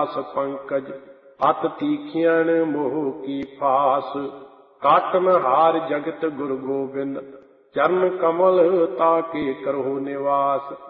दास पंकज अत तीखियन मोह की फास। काटन हार जगत गुरु गोबिंद चरण कमल ताके करो निवास।